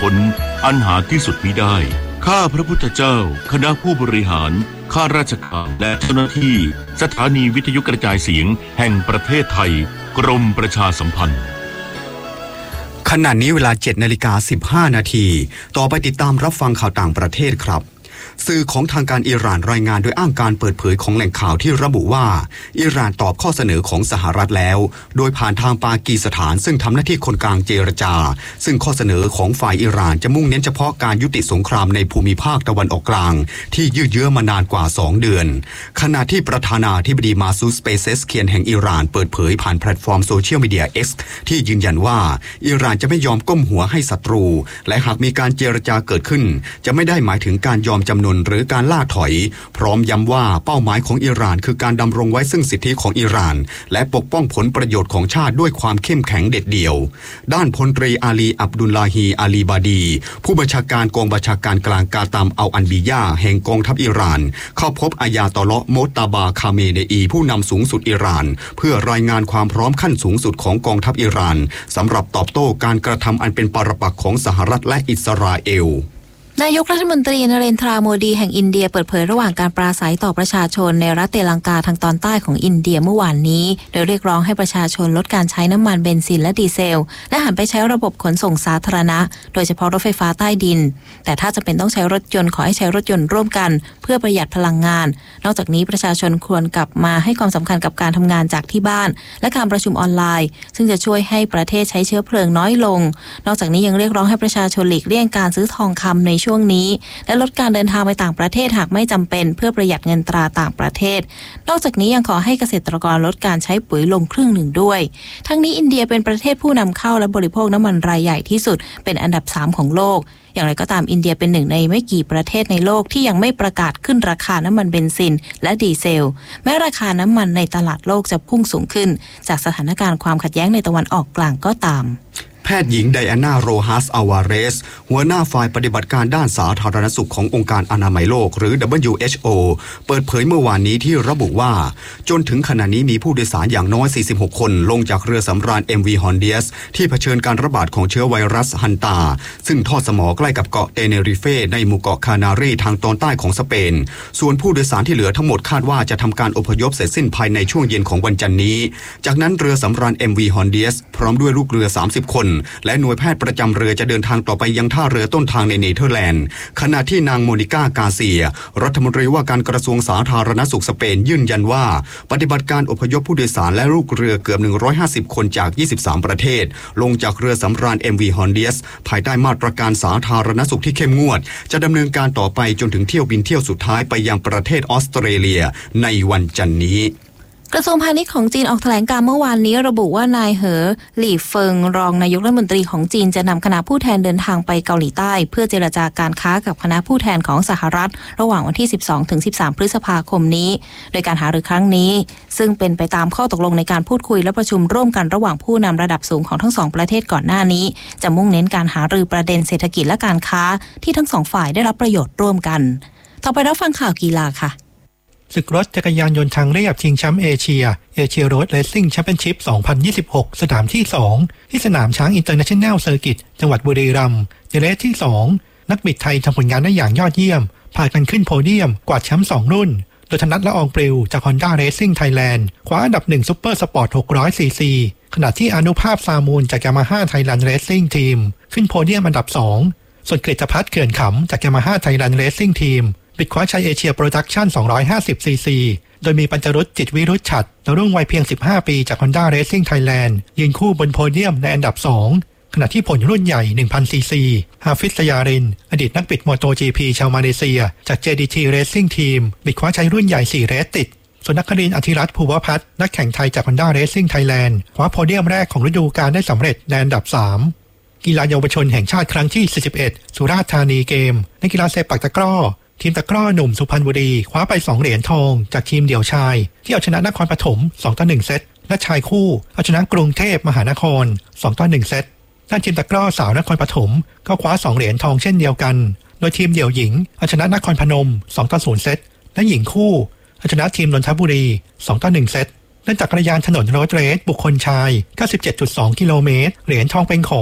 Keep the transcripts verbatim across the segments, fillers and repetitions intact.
พ้นอันหาที่สุดมิได้ข้าพระพุทธเจ้าคณะผู้บริหารข้าราชการและเจ้าหน้าที่สถานีวิทยุกระจายเสียงแห่งประเทศไทยกรมประชาสัมพันธ์ขณะนี้เวลา เจ็ดนาฬิกาสิบห้านาทีต่อไปติดตามรับฟังข่าวต่างประเทศครับสื่อของทางการอิหร่านรายงานโดยอ้างการเปิดเผยของแหล่งข่าวที่ระบุว่าอิหร่านตอบข้อเสนอของสหรัฐแล้วโดยผ่านทางปากีสถานซึ่งทำหน้าที่คนกลางเจรจาซึ่งข้อเสนอของฝ่ายอิหร่านจะมุ่งเน้นเฉพาะการยุติสงครามในภูมิภาคตะวันออกกลางที่ยืดเยื้อมานานกว่าสองเดือนขณะที่ประธานาธิบดีมาซูด เปเซสเคียนแห่งอิหร่านเปิดเผยผ่านแพลตฟอร์มโซเชียลมีเดีย X ที่ยืนยันว่าอิหร่านจะไม่ยอมก้มหัวให้ศัตรูและหากมีการเจรจาเกิดขึ้นจะไม่ได้หมายถึงการยอมจำนนหรือการล่าถอยพร้อมย้ำว่าเป้าหมายของอิหร่านคือการดำรงไว้ซึ่งสิทธิของอิหร่านและปกป้องผลประโยชน์ของชาติด้วยความเข้มแข็งเด็ดเดี่ยวด้านพลตรีอาลีอับดุลลาฮีอาลีบาดีผู้บัญชาการกองบัญชาการกลางกาตามอัลอันบียาแห่งกองทัพอิหร่านเข้าพบอายาตอเลาะห์โมตาบาคาเมเนอีผู้นำสูงสุดอิหร่านเพื่อรายงานความพร้อมขั้นสูงสุดของกองทัพอิหร่านสำหรับตอบโต้การกระทำอันเป็นปรปักษ์ของสหรัฐและอิสราเอลนายกรัฐมนตรีนเรนทราโมดีแห่งอินเดียเปิดเผยระหว่างการปราศัยต่อประชาชนในรัฐเตลังกาทางตอนใต้ของอินเดียเมื่อวานนี้โดยเรียกร้องให้ประชาชนลดการใช้น้ำมันเบนซินและดีเซลและหันไปใช้ระบบขนส่งสาธารณะโดยเฉพาะรถไฟฟ้าใต้ดินแต่ถ้าจะเป็นต้องใช้รถยนต์ขอให้ใช้รถยนต์ร่วมกันเพื่อประหยัดพลังงานนอกจากนี้ประชาชนควรกลับมาให้ความสำคัญกับการทำงานจากที่บ้านและการประชุมออนไลน์ซึ่งจะช่วยให้ประเทศใช้เชื้อเพลิงน้อยลงนอกจากนี้ยังเรียกร้องให้ประชาชนหลีกเลี่ยงการซื้อทองคำในช่วงนี้และลดการเดินทางไปต่างประเทศหากไม่จำเป็นเพื่อประหยัดเงินตราต่างประเทศนอกจากนี้ยังขอให้เกษตรกรลดการใช้ปุ๋ยลงครึ่งหนึ่งด้วยทั้งนี้อินเดียเป็นประเทศผู้นำเข้าและบริโภคน้ำมันรายใหญ่ที่สุดเป็นอันดับสามของโลกอย่างไรก็ตามอินเดียเป็นหนึ่งในไม่กี่ประเทศในโลกที่ยังไม่ประกาศขึ้นราคาน้ำมันเบนซินและดีเซลแม้ราคาน้ำมันในตลาดโลกจะพุ่งสูงขึ้นจากสถานการณ์ความขัดแย้งในตะวันออกกลางก็ตามแพทย์หญิงไดอาน่าโรฮัสอาวาเรสหัวหน้าฝ่ายปฏิบัติการด้านสาธารณสุขขององค์การอนามัยโลกหรือ ดับเบิลยู เอช โอ เปิดเผยเมื่อวานนี้ที่ระบุว่าจนถึงขณะนี้มีผู้โดยสารอย่างน้อยสี่สิบหกคนลงจากเรือสำราญ เอ็ม วี Hondias ที่เผชิญการระบาดของเชื้อไวรัสฮันตาซึ่งทอดสมอใกล้กับเกาะเตเนริเฟในหมู่เกาะคานารีทางตอนใต้ของสเปนส่วนผู้โดยสารที่เหลือทั้งหมดคาดว่าจะทำการอพยพเสร็จสิ้นภายในช่วงเย็นของวันจันทร์นี้จากนั้นเรือสำราญ เอ็ม วี Hondias พร้อมด้วยลูกเรือสามสิบคนและหน่วยแพทย์ประจำเรือจะเดินทางต่อไปยังท่าเรือต้นทางในเนเธอร์แลนด์ขณะที่นางโมนิก้ากาเซียรัฐมนตรีว่าการกระทรวงสาธารณสุขสเปนยืนยันว่าปฏิบัติการอพยพผู้โดยสารและลูกเรือเกือบหนึ่งร้อยห้าสิบคนจากยี่สิบสามประเทศลงจากเรือสำราญ เอ็ม วี Hondias ภายใต้มาตรการสาธารณสุขที่เข้มงวดจะดำเนินการต่อไปจนถึงเที่ยวบินเที่ยวสุดท้ายไปยังประเทศออสเตรเลียในวันจันทร์นี้กระทรวงพาณิชย์ของจีนออกแถลงการเมื่อวานนี้ระบุว่านายเหอหลี่เฟิงรองนายกรัฐมนตรีของจีนจะนำคณะผู้แทนเดินทางไปเกาหลีใต้เพื่อเจรจาการค้ากับคณะผู้แทนของสหรัฐระหว่างวันที่ สิบสองถึงสิบสาม พฤษภาคมนี้โดยการหารือครั้งนี้ซึ่งเป็นไปตามข้อตกลงในการพูดคุยและประชุมร่วมกันระหว่างผู้นำระดับสูงของทั้งสองประเทศก่อนหน้านี้จะมุ่งเน้นการหารือประเด็นเศรษฐกิจและการค้าที่ทั้งสองฝ่ายได้รับประโยชน์ร่วมกันต่อไปรับฟังข่าวกีฬาค่ะศึกรถจักรยานยนต์ทางเรียบชิงแชมป์เอเชียเอเชียโรดเรซซิ่งแชมเปี้ยนชิพ สองพันยี่สิบหก สนามที่สองที่สนามช้างอินเตอร์เนชั่นแนลเซอร์กิตจังหวัดบุรีรัมย์ในเรสที่สองนักบิดไทยทำผลงานได้อย่างยอดเยี่ยมพากันขึ้นโพเดียมกวาดแชมป์สองรุ่นโดยธนัทละอองปลิวจาก Honda Racing Thailand คว้าอันดับหนึ่งซุปเปอร์สปอร์ตหกร้อยซีซีขณะที่อานุภาพซามูลจาก Yamaha Thailand Racing Team ขึ้นโพเดียมอันดับสองส่วนกฤตภัทรเขื่อนขำจาก Yamaha Thailand Racing Teamบิดคว้าชัยเอเชียโปรดักชั่นสองร้อยห้าสิบซีซีโดยมีปัญจรุตจิตวิรุชฉัตรดาวรุ่งวัยเพียงสิบห้าปีจาก Honda Racing Thailand ยืนคู่บนโพเดียมในอันดับสองขณะที่ผลรุ่นใหญ่ หนึ่งพันซีซีฮาฟิซ สยารินอดีตนักบิดมอโต จี พี ชาวมาเลเซียจาก เจ ดี ที Racing Team บิดคว้าชัยรุ่นใหญ่สี่เรสติดส่วนนักครินทร์อธิรัตน์ภูวพัฒน์นักแข่งไทยจาก Honda Racing Thailand คว้าโพเดียมแรกของฤดูกาลได้สำเร็จในอันดับสามกีฬาเยาวชนแห่งชาติครั้งที่สี่สิบเอ็ดสุราษฎร์ธานีเกมในกีฬาเซปักตะกร้อทีมตะกร้อหนุ่มสุพรรณบุรีคว้าไปสองเหรียญทองจากทีมเดี่ยวชายที่เอาชนะนครปฐมสองต่อหนึ่งเซตและชายคู่เอาชนะกรุงเทพมหานครสองต่อหนึ่งเซตด้านทีมตะกร้อสาวนครปฐมก็คว้าสองเหรียญทองเช่นเดียวกันโดยทีมเดี่ยวหญิงเอาชนะนครพนมสองต่อศูนย์เซตและหญิงคู่เอาชนะทีมนนทบุรีสองต่อหนึ่งเซตและจักรยานถนนโรดเรสบุคคลชาย เก้าสิบเจ็ดจุดสอง กิโลเมตรเหรียญทองเป็นของ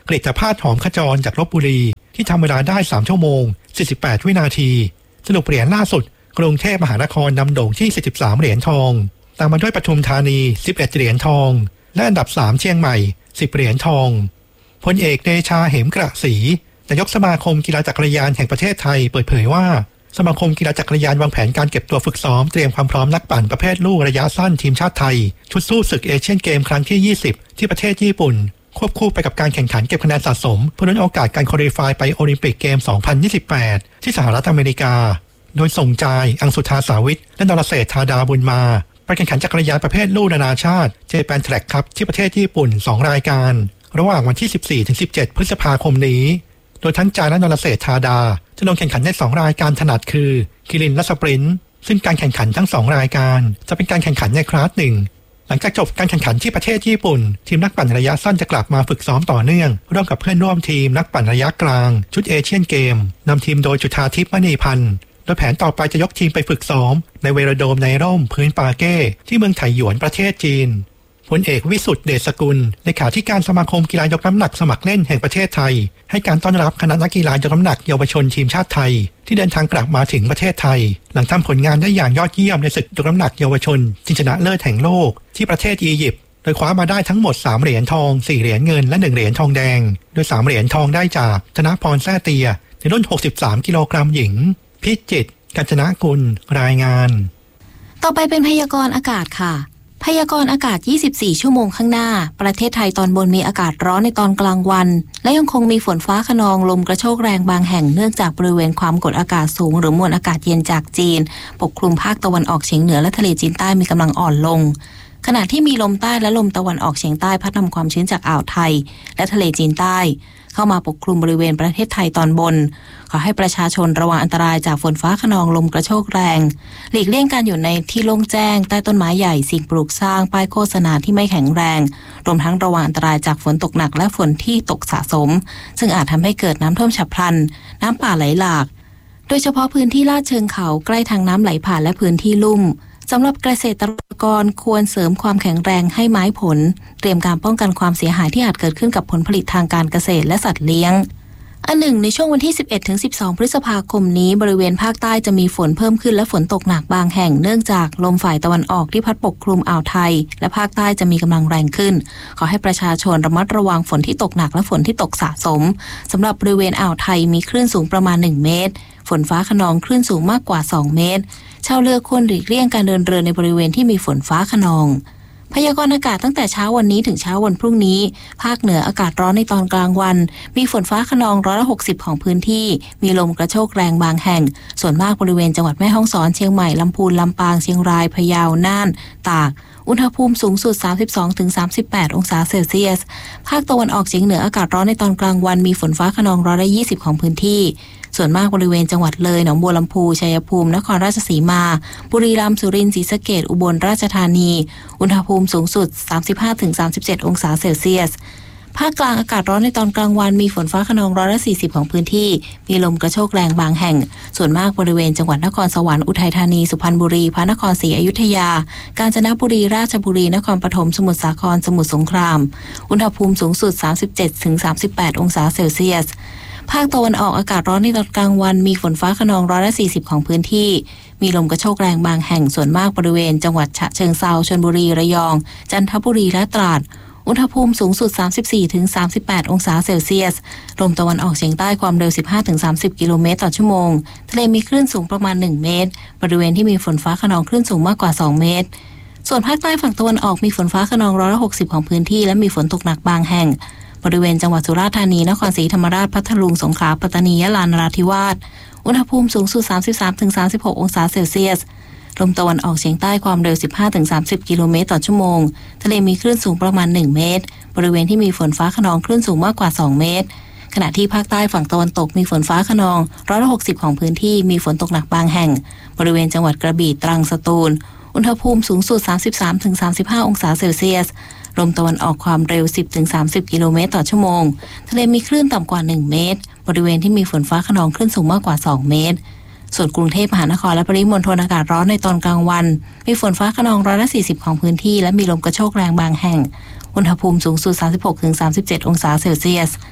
กฤตภาสหอมขจรจากลพบุรีที่ทำเวลาได้สามชั่วโมงสี่สิบแปดวินาทีสรุปเหรียญล่าสุดกรุงเทพมหานครนำโด่งที่สี่สิบสามเหรียญทองตามมาด้วยปทุมธานีสิบเอ็ดเหรียญทองและอันดับสามเชียงใหม่สิบเหรียญทองพลเอกเดชาเหมกระศรีนายกสมาคมกีฬาจักรยานแห่งประเทศไทยเปิดเผยว่าสมาคมกีฬาจักรยานวางแผนการเก็บตัวฝึกซ้อมเตรียมความพร้อมนักปั่นประเภทลู่ระยะสั้นทีมชาติไทยชุดสู้ศึกเอเชียนเกมครั้งที่ยี่สิบที่ประเทศญี่ปุ่นควบคู่ไปกับการแข่งขันเก็บคะแนนสะสมเพื่อลุ้นโอกาสการควอลิฟายไปโอลิมปิกเกมสองพันยี่สิบแปดที่สหรัฐอเมริกาโดยส่งใจอังสุธาสาวิทและนรเศรษฐธาดาบุญมาไปแข่งขันจักรยานประเภทลู่นานาชาติเจแปนแทร็กคัพที่ประเทศญี่ปุ่นสองรายการระหว่างวันที่ สิบสี่ถึงสิบเจ็ด พฤษภาคมนี้โดยทั้งจายและนรเศรษฐธาดาจะลงแข่งขันในสองรายการถนัดคือคิรินและสปรินต์ซึ่งการแข่งขันทั้งสองรายการจะเป็นการแข่งขันในคลาสหนึ่งหลังจากจบการแข่งขันที่ประเทศญี่ปุ่นทีมนักปั่นระยะสั้นจะกลับมาฝึกซ้อมต่อเนื่องร่วมกับเพื่อนร่วมทีมนักปั่นระยะกลางชุดเอเชียนเกมนำทีมโดยจุฑาทิพย์มณีพันธ์โดยแผนต่อไปจะยกทีมไปฝึกซ้อมในเวโรโดมในร่มพื้นปาเก้ที่เมืองไถหยวนประเทศจีนพลเอกวิสุทธิ์เดชสกุลเลขาธิการสมาคมกีฬายกน้ำหนักสมัครเล่นแห่งประเทศไทยให้การต้อนรับคณะนักกีฬายกน้ำหนักเยาวชนทีมชาติไทยที่เดินทางกลับมาถึงประเทศไทยหลังทำผลงานได้อย่างยอดเยี่ยมในศึกยกน้ำหนักเยาวชนชิงชนะเลิศแห่งโลกที่ประเทศอียิปต์โดยคว้ามาได้ทั้งหมดสามเหรียญทองสี่เหรียญเงินและหนึ่งเหรียญทองแดงโดยสามเหรียญทองได้จากธนพรแซ่เตียในรุ่นหกสิบสามกิโลกรัมหญิงพิจิตรกัญจนากุลรายงานต่อไปเป็นพยากรณ์อากาศค่ะพยากรณ์อากาศยี่สิบสี่ชั่วโมงข้างหน้าประเทศไทยตอนบนมีอากาศร้อนในตอนกลางวันและยังคงมีฝนฟ้าคะนองลมกระโชกแรงบางแห่งเนื่องจากบริเวณความกดอากาศสูงหรือมวลอากาศเย็นจากจีนปกคลุมภาคตะวันออกเฉียงเหนือและทะเลจีนใต้มีกำลังอ่อนลงขณะที่มีลมใต้และลมตะวันออกเฉียงใต้พัดนำความชื้นจากอ่าวไทยและทะเลจีนใต้เข้ามาปกคลุมบริเวณประเทศไทยตอนบนขอให้ประชาชนระวังอันตรายจากฝนฟ้าคะนองลมกระโชกแรงหลีกเลี่ยงการอยู่ในที่โล่งแจ้งใต้ต้นไม้ใหญ่สิ่งปลูกสร้างป้ายโฆษณาที่ไม่แข็งแรงรวมทั้งระวังอันตรายจากฝนตกหนักและฝนที่ตกสะสมซึ่งอาจทำให้เกิดน้ำท่วมฉับพลันน้ำป่าไหลหลากโดยเฉพาะพื้นที่ลาดเชิงเขาใกล้ทางน้ำไหลผ่านและพื้นที่ลุ่มสำหรับเกษตรกรควรเสริมความแข็งแรงให้ไม้ผลเตรียมการป้องกันความเสียหายที่อาจเกิดขึ้นกับผลผลิตทางการเกษตรและสัตว์เลี้ยงอันหนึ่งในช่วงวันที่ สิบเอ็ดถึงสิบสอง พฤษภาคมนี้บริเวณภาคใต้จะมีฝนเพิ่มขึ้นและฝนตกหนักบางแห่งเนื่องจากลมฝ่ายตะวันออกที่พัดปกคลุมอ่าวไทยและภาคใต้จะมีกำลังแรงขึ้นขอให้ประชาชนระมัดระวังฝนที่ตกหนักและฝนที่ตกสะสมสำหรับบริเวณอ่าวไทยมีคลื่นสูงประมาณหนึ่งเมตรฝนฟ้าคะนองคลื่นสูงมากกว่าสองเมตรชาวเรือควรหลีกเลี่ยงการเดินเรือในบริเวณที่มีฝนฟ้าคะนองพยากรณ์อากาศตั้งแต่เช้าวันนี้ถึงเช้าวันพรุ่งนี้ภาคเหนืออากาศร้อนในตอนกลางวันมีฝนฟ้าคะนองร้อยละหกสิบของพื้นที่มีลมกระโชกแรงบางแห่งส่วนมากบริเวณจังหวัดแม่ฮ่องสอนเชียงใหม่ลำพูนลำปางเชียงรายพะเยาน่านตากอุณหภูมิสูงสุด สามสิบสองถึงสามสิบแปด องศาเซลเซียสภาคตะวันออกเฉียงเหนืออากาศร้อนในตอนกลางวันมีฝนฟ้าคะนองร้อยละยี่สิบของพื้นที่ส่วนมากบริเวณจังหวัดเลยหนองบัวลำพูชัยภูมินครราชสีมาบุรีรัมย์สุรินทร์ศรีสะเกษอุบลราชธานีอุณหภูมิสูงสุด สามสิบห้าถึงสามสิบเจ็ด องศาเซลเซียสภาคกลางอากาศร้อนในตอนกลางวันมีฝนฟ้าคะนองร้อยละสี่สิบของพื้นที่มีลมกระโชกแรงบางแห่งส่วนมากบริเวณจังหวัดนครสวรรค์อุทัยธานีสุพรรณบุรีพระนครศรีอยุธยากาญจนบุรีราชบุรีนครปฐมสมุทรสาครสมุทรสงครามอุณหภูมิสูงสุด สามสิบเจ็ดถึงสามสิบแปด องศาเซลเซียสภาคตะวันออกอากาศร้อนในตอนกลางวันมีฝนฟ้าคะนองร้อยละสี่สิบของพื้นที่มีลมกระโชกแรงบางแห่งส่วนมากบริเวณจังหวัดฉะเชิงเทราชลบุรีระยองจันทบุรีและตราดอุณหภูมิสูงสุด สามสิบสี่ถึงสามสิบแปด องศาเซลเซียสลมตะวันออกเฉียงใต้ความเร็ว สิบห้าถึงสามสิบ กิโลเมตรต่อชั่วโมงทะเลมีคลื่นสูงประมาณหนึ่งเมตรบริเวณที่มีฝนฟ้าคะนองคลื่นสูงมากกว่าสองเมตรส่วนภาคใต้ฝั่งตะวันออกมีฝนฟ้าคะนองร้อยละหกสิบของพื้นที่และมีฝนตกหนักบางแห่งบริเวณจังหวัดสุราษฎร์ธานีนครศรีธรรมราชพัทลุงสงขลาปัตตานียะลานราธิวาสอุณหภูมิสูงสุด สามสิบสามถึงสามสิบหก องศาเซลเซียสลมตะวันออกเฉียงใต้ความเร็ว สิบห้าถึงสามสิบ กิโลเมตรต่อชั่วโมงทะเลมีคลื่นสูงประมาณหนึ่งเมตรบริเวณที่มีฝนฟ้าคะนองคลื่นสูงมากกว่าสองเมตรขณะที่ภาคใต้ฝั่งตะวันตกมีฝนฟ้าคะนองร้อยละหกสิบของพื้นที่มีฝนตกหนักบางแห่งบริเวณจังหวัดกระบี่ตรังสตูลอุณหภูมิสูงสุด สามสิบสามถึงสามสิบห้า องศาเซลเซียสลมตะวันออกความเร็ว สิบถึงสามสิบ กิโลเมตรต่อชั่วโมงทะเลมีคลื่นต่ำกว่าหนึ่งเมตรบริเวณที่มีฝนฟ้าคะนองคลื่นสูงมากกว่าสองเมตรส่วนกรุงเทพมหานครและปริมณฑลอากาศร้อนในตอนกลางวันมีฝนฟ้าคะนองร้อยละสี่สิบของพื้นที่และมีลมกระโชกแรงบางแห่งอุณหภูมิสูงสุด สามสิบหกถึงสามสิบเจ็ด องศาเซลเซียส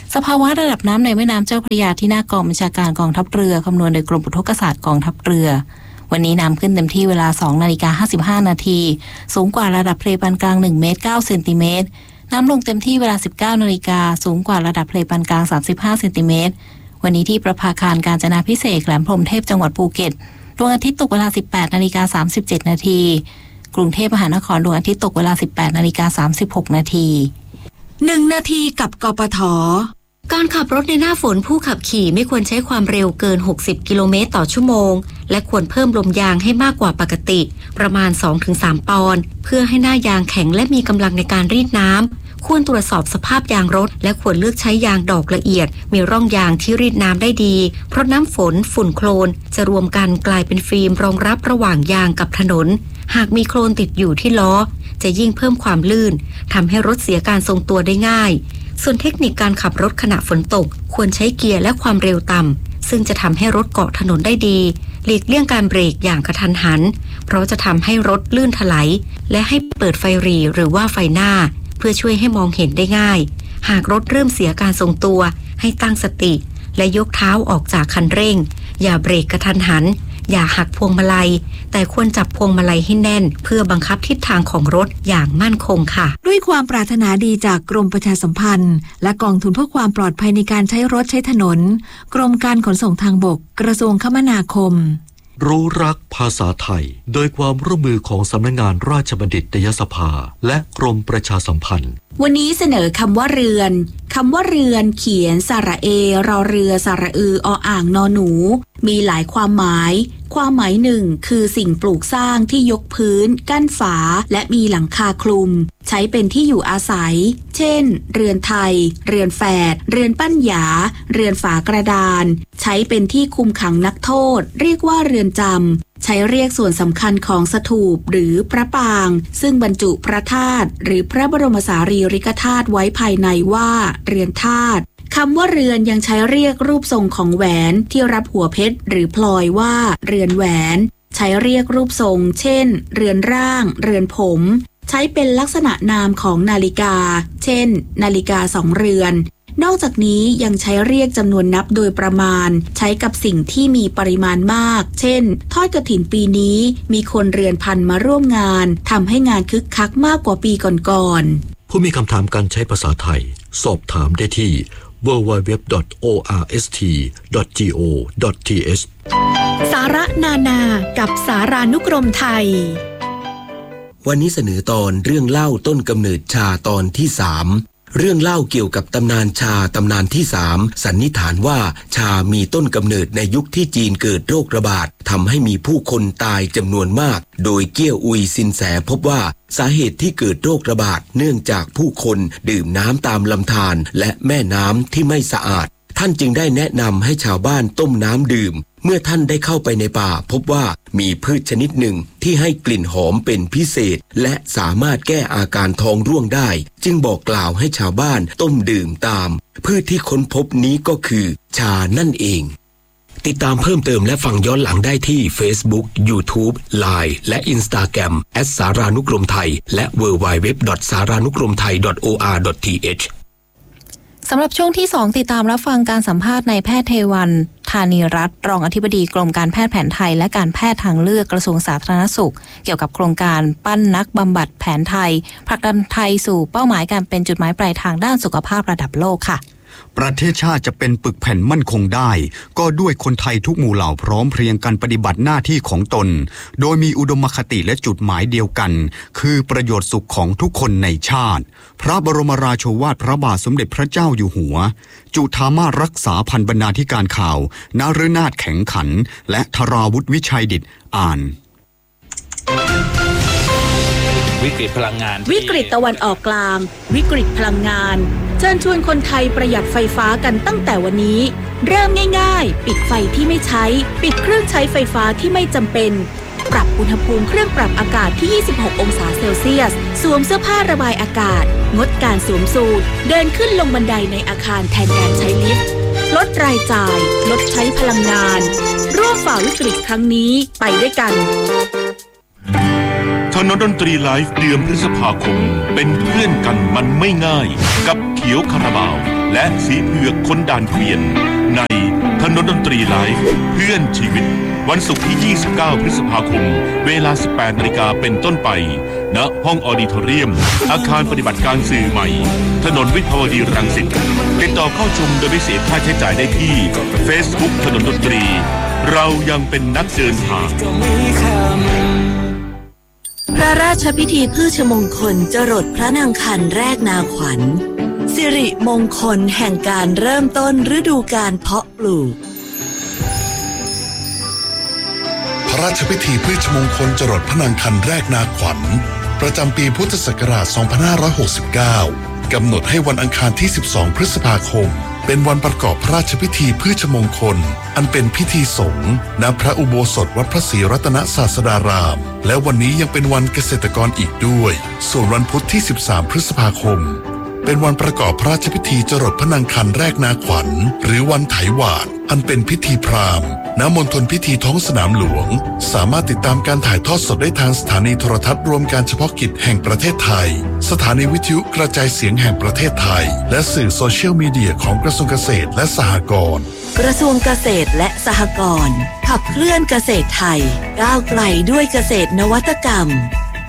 สภาวะระดับน้ำในแม่น้ำเจ้าพระยาที่หน้ากองบัญชาการกองทัพเรือคำนวณโดยกรมอุทกศาสตร์กองทัพเรือวันนี้น้ำขึ้นเต็มที่เวลา สองนาฬิกาห้าสิบห้านาทีสูงกว่าระดับทะเลปานกลางหนึ่งเมตรเก้าเซนติเมตรน้ำลงเต็มที่เวลา สิบเก้านาฬิกาสูงกว่าระดับทะเลปานกลางสามสิบห้าเซนติเมตรวันนี้ที่ประภาคารกาญจนาภิเษกแหลมพรหมเทพจังหวัดภูเก็ตดวงอาทิตย์ตกเวลา สิบแปดนาฬิกาสามสิบเจ็ดนาทีกรุงเทพมหานครดวงอาทิตย์ตกเวลา สิบแปดนาฬิกาสามสิบหกนาทีหนึ่งนาทีกับกปท.การขับรถในหน้าฝนผู้ขับขี่ไม่ควรใช้ความเร็วเกินหกสิบกิโลเมตรต่อชั่วโมงและควรเพิ่มลมยางให้มากกว่าปกติประมาณ สองถึงสาม ปอนด์เพื่อให้หน้ายางแข็งและมีกำลังในการรีดน้ำควรตรวจสอบสภาพยางรถและควรเลือกใช้ยางดอกละเอียดมีร่องยางที่รีดน้ำได้ดีเพราะน้ำฝนฝุ่นโคลนจะรวมกันกลายเป็นฟิล์มรองรับระหว่างยางกับถนนหากมีโคลนติดอยู่ที่ล้อจะยิ่งเพิ่มความลื่นทำให้รถเสียการทรงตัวได้ง่ายส่วนเทคนิคการขับรถขณะฝนตกควรใช้เกียร์และความเร็วต่ำซึ่งจะทำให้รถเกาะถนนได้ดีหลีกเลี่ยงการเบรกอย่างกระทันหันเพราะจะทำให้รถลื่นถลายและให้เปิดไฟหรี่หรือว่าไฟหน้าเพื่อช่วยให้มองเห็นได้ง่ายหากรถเริ่มเสียการทรงตัวให้ตั้งสติและยกเท้าออกจากคันเร่งอย่าเบรกกระทันหันอย่าหักพวงมาลัยแต่ควรจับพวงมาลัยให้แน่นเพื่อบังคับทิศทางของรถอย่างมั่นคงค่ะด้วยความปรารถนาดีจากกรมประชาสัมพันธ์และกองทุนเพื่อความปลอดภัยในการใช้รถใช้ถนนกรมการขนส่งทางบกกระทรวงคมนาคมรู้รักภาษาไทยโดยความร่วมมือของสำนักงานราชบัณฑิตยสภาและกรมประชาสัมพันธ์วันนี้เสนอคำว่าเรือนคำว่าเรือนเขียนสระเอรอเรือสระอือออ่างนอหนูมีหลายความหมายความหมายหนึ่งคือสิ่งปลูกสร้างที่ยกพื้นกั้นฝาและมีหลังคาคลุมใช้เป็นที่อยู่อาศัยเช่นเรือนไทยเรือนแฝดเรือนปั้นหยาเรือนฝากระดานใช้เป็นที่คุมขังนักโทษเรียกว่าเรือนจำใช้เรียกส่วนสำคัญของสถูปหรือพระปางซึ่งบรรจุพระธาตุหรือพระบรมสารีริกธาตุไว้ภายในว่าเรือนธาตุคำว่าเรือนยังใช้เรียกรูปทรงของแหวนที่รับหัวเพชรหรือพลอยว่าเรือนแหวนใช้เรียกรูปทรงเช่นเรือนร่างเรือนผมใช้เป็นลักษณะนามของนาฬิกาเช่นนาฬิกาสองเรือนนอกจากนี้ยังใช้เรียกจำนวนนับโดยประมาณใช้กับสิ่งที่มีปริมาณมากเช่นทอดกฐินปีนี้มีคนเรือนพันมาร่วมงานทำให้งานคึกคักมากกว่าปีก่อนๆผู้มีคำถามการใช้ภาษาไทยสอบถามได้ที่ ดับเบิลยู ดับเบิลยู ดับเบิลยู ดอท โอ อาร์ เอส ที ดอท จี โอ ดอท ที เอชสาระนานากับสารานุกรมไทยวันนี้เสนอตอนเรื่องเล่าต้นกำเนิดชาตอนที่สามเรื่องเล่าเกี่ยวกับตำนานชาตำนานที่สามสันนิษฐานว่าชามีต้นกำเนิดในยุคที่จีนเกิดโรคระบาดทำให้มีผู้คนตายจำนวนมากโดยเกี้ยวอุยซินแสพบว่าสาเหตุที่เกิดโรคระบาดเนื่องจากผู้คนดื่มน้ำตามลำธารและแม่น้ำที่ไม่สะอาดท่านจึงได้แนะนำให้ชาวบ้านต้มน้ำดื่มเมื่อท่านได้เข้าไปในป่าพบว่ามีพืชชนิดหนึ่งที่ให้กลิ่นหอมเป็นพิเศษและสามารถแก้อาการท้องร่วงได้จึงบอกกล่าวให้ชาวบ้านต้มดื่มตามพืชที่ค้นพบนี้ก็คือชานั่นเองติดตามเพิ่มเติมและฟังย้อนหลังได้ที่ Facebook YouTube ไลน์ และ Instagram แอท สารานุกรมไทยและ ดับเบิลยู ดับเบิลยู ดับเบิลยู ดอท สารานุกรมไทย ดอท โอ อาร์ ดอท ที เอชสำหรับช่วงที่สองติดตามรับฟังการสัมภาษณ์นายแพทย์เทวันธานีรัตน์รองอธิบดีกรมการแพทย์แผนไทยและการแพทย์ทางเลือกกระทรวงสาธารณสุขเกี่ยวกับโครงการปั้นนักบำบัดแผนไทยผลักดันไทยสู่เป้าหมายการเป็นจุดหมายปลายทางด้านสุขภาพระดับโลกค่ะประเทศชาติจะเป็นปึกแผ่นมั่นคงได้ก็ด้วยคนไทยทุกหมู่เหล่าพร้อมเพรียงกันปฏิบัติหน้าที่ของตนโดยมีอุดมคติและจุดหมายเดียวกันคือประโยชน์สุขของทุกคนในชาติพระบรมราโชวาทพระบาทสมเด็จพระเจ้าอยู่หัวจุฑามาสรักษาพันบรรณาธิการข่าวนฤนาถแข็งขันและธราวุฒิวิชัยดิษฐ์อ่านวิกฤตพลังงานวิกฤตตะวันออกกลางวิกฤตพลังงานเชิญชวนคนไทยประหยัดไฟฟ้ากันตั้งแต่วันนี้เริ่มง่ายๆปิดไฟที่ไม่ใช้ปิดเครื่องใช้ไฟฟ้าที่ไม่จำเป็นปรับอุณหภูมิเครื่องปรับอากาศที่ยี่สิบหกองศาเซลเซียสสวมเสื้อผ้าระบายอากาศงดการสวมสูทเดินขึ้นลงบันไดในอาคารแทนการใช้ลิฟต์ลดรายจ่ายลดใช้พลังงานร่วมฝ่าวิกฤตครั้งนี้ไปด้วยกันถนนดนตรีไลฟ์เดือนพฤษภาคมเป็นเพื่อนกันมันไม่ง่ายกับเขียวคาราบาวและสีเผือกคนด่านเกวียนในถนนดนตรีไลฟ์เพื่อนชีวิตวันศุกร์ที่ยี่สิบเก้าพฤษภาคมเวลา สิบแปดนาฬิกาเป็นต้นไปณห้องออดิทอเรียมอาคารปฏิบัติการสื่อใหม่ถนนวิภาวดีรังสิตติดต่อเข้าชมโดยไม่เสียค่าใช้จ่ายได้ที่ Facebook ถนนดนตรีเรายังเป็นนักเดินทางพระราชพิธีพืชมงคลจรดพระนางคันแรกนาขวัญสิริมงคลแห่งการเริ่มต้นฤดูกาลเพาะปลูกพระราชพิธีพืชมงคลจรดพระนางคันแรกนาขวัญประจำปีพุทธศักราช สองพันห้าร้อยหกสิบเก้า กำหนดให้วันอังคารที่ สิบสอง พฤษภาคมเป็นวันประกอบพระราชพิธีพืชมงคลอันเป็นพิธีสงฆ์ณพระอุโบสถวัดพระศรีรัตนศาสดารามและวันนี้ยังเป็นวันเกษตรกรอีกด้วยส่วนวันพุธที่ สิบสาม พฤษภาคมเป็นวันประกอบพระราชพิธีจรดพระนางคันแรกนาขวัญหรือวันไถหวาดอันเป็นพิธีพราหมณ์ณมณฑลพิธีท้องสนามหลวงสามารถติดตามการถ่ายทอดสดได้ทางสถานีโทรทัศน์รวมการเฉพาะกิจแห่งประเทศไทยสถานีวิทยุกระจายเสียงแห่งประเทศไทยและสื่อโซเชียลมีเดียของกระทรวงเกษตรและสหกรณ์กระทรวงเกษตรและสหกรณ์ขับเคลื่อนเกษตรไทยก้าวไกลด้วยเกษตรนวัตกรรม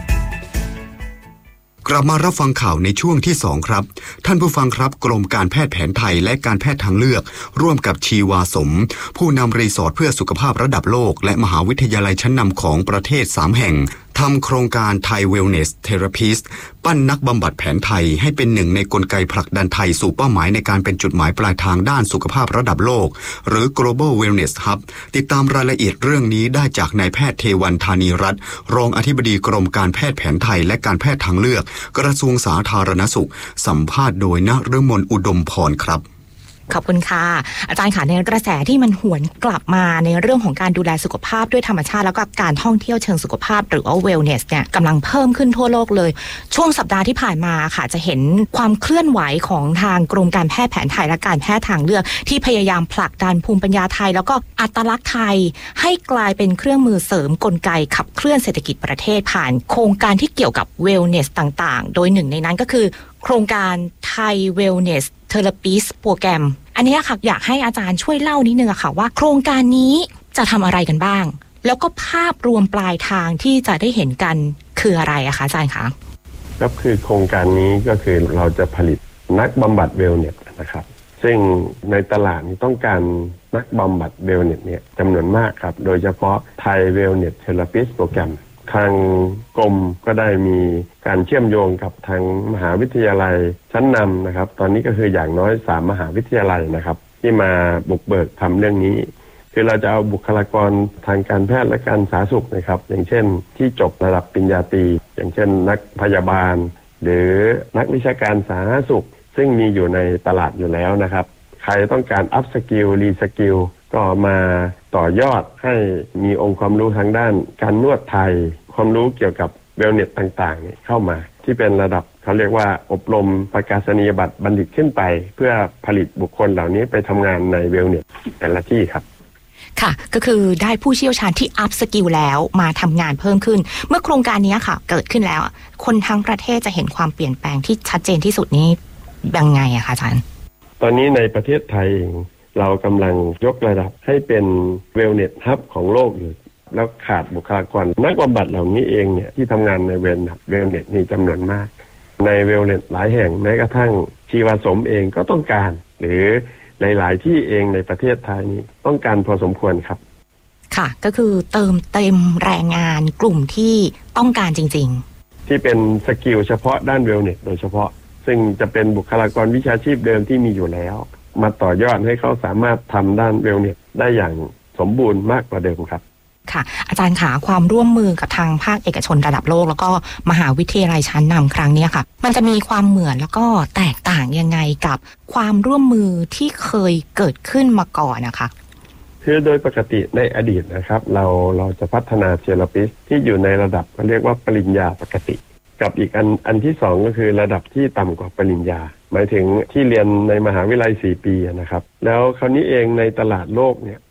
กลับมารับฟังข่าวในช่วงที่สองครับท่านผู้ฟังครับกรมการแพทย์แผนไทยและการแพทย์ทางเลือกร่วมกับชีวาสมผู้นำรีสอร์ทเพื่อสุขภาพระดับโลกและมหาวิทยาลัยชั้นนำของประเทศสามแห่งทำโครงการไทยเวลเนสเทราพิสต์ปั้นนักบำบัดแผนไทยให้เป็นหนึ่งในกลไกผลักดันไทยสู่เป้าหมายในการเป็นจุดหมายปลายทางด้านสุขภาพระดับโลกหรือ Global Wellness Hub ติดตามรายละเอียดเรื่องนี้ได้จากนายแพทย์เทวันธานีรัตน์รองอธิบดีกรมการแพทย์แผนไทยและการแพทย์ทางเลือกกระทรวงสาธารณสุขสัมภาษณ์โดยณฤมลอุดมพรครับขอบคุณค่ะอาจารย์ค่ะในกระแสที่มันหวนกลับมาในเรื่องของการดูแลสุขภาพด้วยธรรมชาติแล้วก็การท่องเที่ยวเชิงสุขภาพหรือว่า wellness เนี่ยกำลังเพิ่มขึ้นทั่วโลกเลยช่วงสัปดาห์ที่ผ่านมาค่ะจะเห็นความเคลื่อนไหวของทางกรมการแพทย์แผนไทยและการแพทย์ทางเลือกที่พยายามผลักดันภูมิปัญญาไทยแล้วก็อัตลักษณ์ไทยให้กลายเป็นเครื่องมือเสริมกลไกขับเคลื่อนเศรษฐกิจประเทศผ่านโครงการที่เกี่ยวกับ wellness ต่างๆโดยหนึ่งในนั้นก็คือโครงการไทย Wellness Therapist โปรแกรมอันนี้ค่ะอยากให้อาจารย์ช่วยเล่านิดนึงอะค่ะว่าโครงการนี้จะทำอะไรกันบ้างแล้วก็ภาพรวมปลายทางที่จะได้เห็นกันคืออะไรอะคะอาจารย์คะก็คือโครงการนี้ก็คือเราจะผลิตนักบำบัดเวลเนสนะครับซึ่งในตลาดต้องการนักบำบัดเวลเนสเนี่ยจำนวนมากครับโดยเฉพาะไทย Wellness Therapist โปรแกรมทางกรมก็ได้มีการเชื่อมโยงกับทางมหาวิทยาลัยชั้นนำนะครับตอนนี้ก็คืออย่างน้อยสามมหาวิทยาลัยนะครับที่มาบุกเบิกทำเรื่องนี้คือเราจะเอาบุคลากรทางการแพทย์และการสาธารณสุขนะครับอย่างเช่นที่จบระดับปริญญาตรีอย่างเช่นนักพยาบาลหรือนักวิชาการสาธารณสุขซึ่งมีอยู่ในตลาดอยู่แล้วนะครับใครต้องการอัพสกิลรีสกิลก็มาต่อยอดให้มีองค์ความรู้ทางด้านการนวดไทยความรู้เกี่ยวกับเวลเนสต่างๆเข้ามาที่เป็นระดับเขาเรียกว่าอบรมประกาศนียบัตรบัณฑิตขึ้นไปเพื่อผลิตบุคคลเหล่านี้ไปทำงานในเวลเนสแต่ละที่ครับค่ะก็คือได้ผู้เชี่ยวชาญที่อัพสกิลแล้วมาทำงานเพิ่มขึ้นเมื่อโครงการนี้ค่ะเกิดขึ้นแล้วคนทั้งประเทศจะเห็นความเปลี่ยนแปลงที่ชัดเจนที่สุดนี้ยังไงอะคะอาจารย์ตอนนี้ในประเทศไทยเองเรากำลังยกระดับให้เป็นเวลเนสฮับของโลกอยู่แล้วขาดบุคลากรนักบำบัดเหล่านี้เองเนี่ยที่ทำงานในเวลเวลเนสนี่จำนวนมากในเวลเนสหลายแห่งแม้กระทั่งชีวาสมเองก็ต้องการหรือหลายๆที่เองในประเทศไทยนี้ต้องการพอสมควรครับค่ะก็คือเติมเต็มแรงงานกลุ่มที่ต้องการจริงๆที่เป็นสกิลเฉพาะด้านเวลเนสโดยเฉพาะซึ่งจะเป็นบุคลากรวิชาชีพเดิมที่มีอยู่แล้วมาต่อยอดให้เขาสามารถทำด้านเวลเนสได้อย่างสมบูรณ์มากกว่าเดิมครับค่ะอาจารย์ขาความร่วมมือกับทางภาคเอกชนระดับโลกแล้วก็มหาวิทยาลัยชั้นนำครั้งนี้ค่ะมันจะมีความเหมือนแล้วก็แตกต่างยังไงกับความร่วมมือที่เคยเกิดขึ้นมาก่อนนะคะคือโดยปกติในอดีตนะครับเราเราจะพัฒนาเทอราปิสต์ที่อยู่ในระดับเขาเรียกว่าปริญญาปกติกับอีกอันอันที่สองก็คือระดับที่ต่ำกว่าปริญญาหมายถึงที่เรียนในมหาวิทยาลัยสี่ปีนะครับแล้วคราวนี้เองในตลาดโลกเนี่ย